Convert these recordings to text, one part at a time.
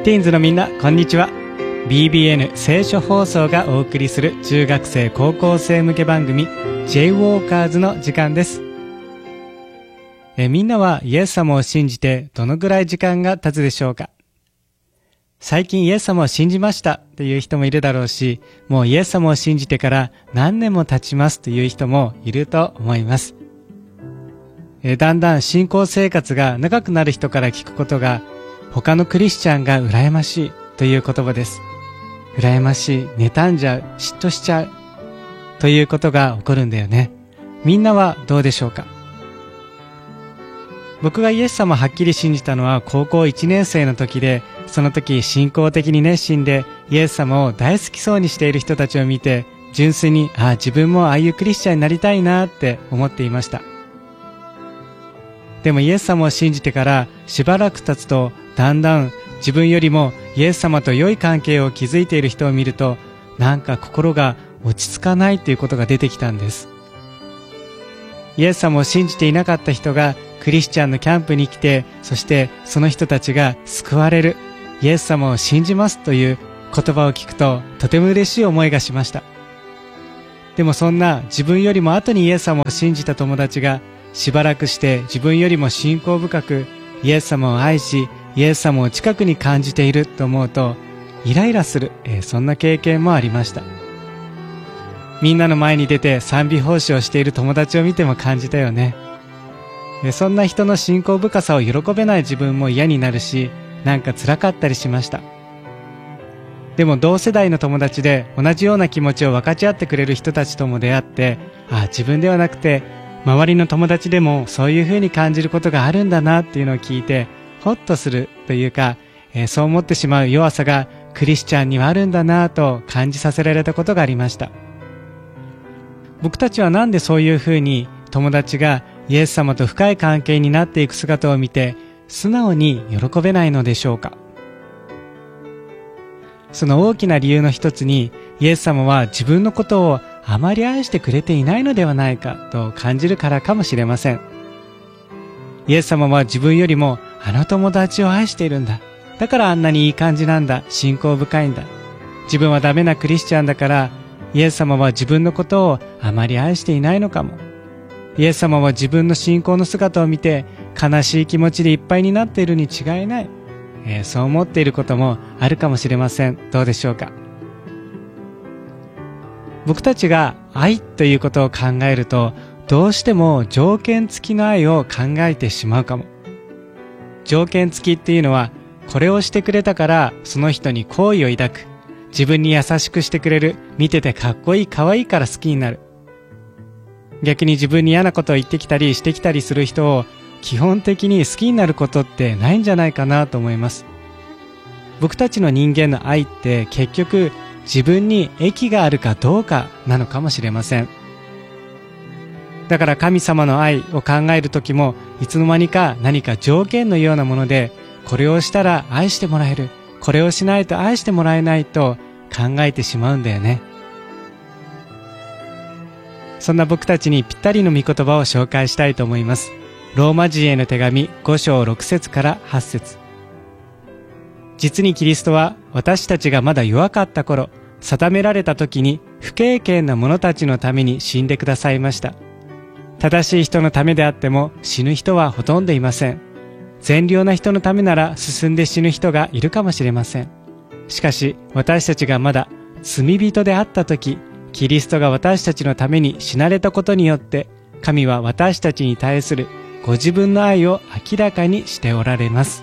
ティーンズのみんな、こんにちは。 BBN 聖書放送がお送りする中学生高校生向け番組 J ウォーカーズの時間です。みんなはイエス様を信じてどのぐらい時間が経つでしょうか。最近イエス様を信じましたという人もいるだろうし、もうイエス様を信じてから何年も経ちますという人もいると思います。だんだん信仰生活が長くなる人から聞くことが、他のクリスチャンが羨ましいという言葉です。羨ましい、妬んじゃう、嫉妬しちゃうということが起こるんだよね。みんなはどうでしょうか。僕がイエス様をはっきり信じたのは高校1年生の時で、その時信仰的に熱心でイエス様を大好きそうにしている人たちを見て、純粋に自分もああいうクリスチャンになりたいなって思っていました。でもイエス様を信じてからしばらく経つと、だんだん自分よりもイエス様と良い関係を築いている人を見ると、なんか心が落ち着かないということが出てきたんです。イエス様を信じていなかった人がクリスチャンのキャンプに来て、そしてその人たちが救われる、イエス様を信じますという言葉を聞くと、とても嬉しい思いがしました。でもそんな自分よりも後にイエス様を信じた友達が、しばらくして自分よりも信仰深くイエス様を愛し、イエス様を近くに感じていると思うとイライラする、そんな経験もありました。みんなの前に出て賛美奉仕をしている友達を見ても感じたよね。そんな人の信仰深さを喜べない自分も嫌になるし、なんか辛かったりしました。でも同世代の友達で同じような気持ちを分かち合ってくれる人たちとも出会って、自分ではなくて周りの友達でもそういう風に感じることがあるんだなっていうのを聞いて、ホッとするというか、そう思ってしまう弱さがクリスチャンにはあるんだなと感じさせられたことがありました。僕たちはなんでそういう風に友達がイエス様と深い関係になっていく姿を見て素直に喜べないのでしょうか。その大きな理由の一つに、イエス様は自分のことをあまり愛してくれていないのではないかと感じるからかもしれません。イエス様は自分よりもあの友達を愛しているんだ。だからあんなにいい感じなんだ。信仰深いんだ。自分はダメなクリスチャンだから、イエス様は自分のことをあまり愛していないのかも。イエス様は自分の信仰の姿を見て悲しい気持ちでいっぱいになっているに違いない。そう思っていることもあるかもしれません。どうでしょうか。僕たちが愛ということを考えると、どうしても条件付きの愛を考えてしまうかも。条件付きっていうのは、これをしてくれたからその人に好意を抱く、自分に優しくしてくれる、見ててかっこいい可愛いから好きになる。逆に自分に嫌なことを言ってきたりしてきたりする人を基本的に好きになることってないんじゃないかなと思います。僕たちの人間の愛って結局自分に益があるかどうかなのかもしれません。だから神様の愛を考えるときも、いつの間にか何か条件のようなもので、これをしたら愛してもらえる、これをしないと愛してもらえないと考えてしまうんだよね。そんな僕たちにぴったりの御言葉を紹介したいと思います。ローマ人への手紙5章6節から8節。実にキリストは私たちがまだ弱かった頃、定められた時に不敬虔な者たちのために死んでくださいました。正しい人のためであっても死ぬ人はほとんどいません。善良な人のためなら進んで死ぬ人がいるかもしれません。しかし私たちがまだ罪人であった時、キリストが私たちのために死なれたことによって、神は私たちに対するご自分の愛を明らかにしておられます。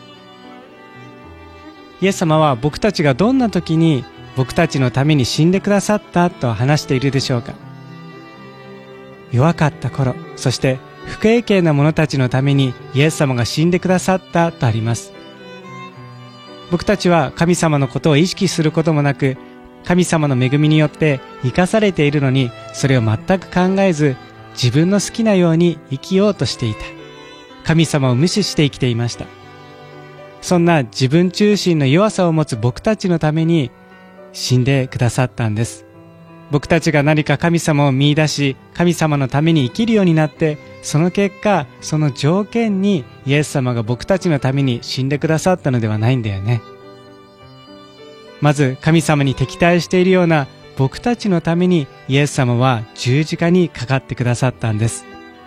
イエス様は僕たちがどんな時に僕たちのために死んでくださったと話しているでしょうか。弱かった頃、そして不敬虔な者たちのためにイエス様が死んでくださったとあります。僕たちは神様のことを意識することもなく、神様の恵みによって生かされているのに、それを全く考えず、自分の好きなように生きようとしていた。神様を無視して生きていました。そんな自分中心の弱さを持つ僕たちのために死んでくださったんです。 僕たちが何か神様を見出し、神様のために生きるようになって、その結果、その条件にイエス様が僕たちのために死んでくださったのではないんだよね。まず神様に敵対しているような僕たちのためにイエス様は十字架にかかってくださったんです。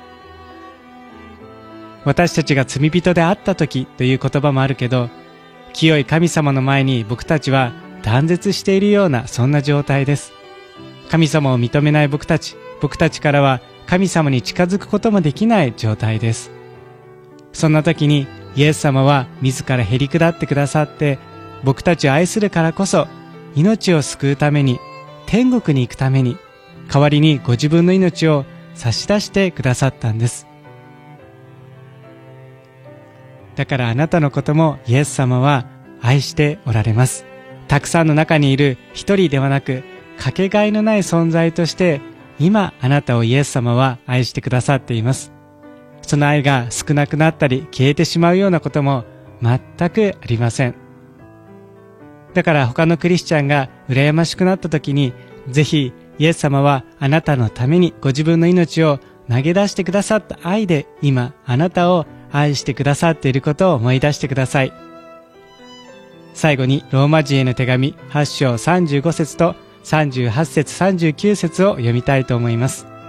私たちが罪人であった時という言葉もあるけど、清い神様の前に僕たちは断絶しているようなそんな状態です。神様を認めない僕たちからは神様に近づくこともできない状態です。そんな時にイエス様は自らへり下ってくださって、僕たちを愛するからこそ命を救うために、天国に行くために、代わりにご自分の命を差し出してくださったんです。だからあなたのこともイエス様は愛しておられます。たくさんの中にいる一人ではなく、かけがえのない存在として今あなたをイエス様は愛してくださっています。その愛が少なくなったり消えてしまうようなことも全くありません。だから他のクリスチャンが羨ましくなった時に、ぜひイエス様はあなたのためにご自分の命を投げ出してくださった愛で、今あなたを愛してくださっていることを思い出してください。最後にローマ人への手紙8章35節と38節39節を読みたいと思います。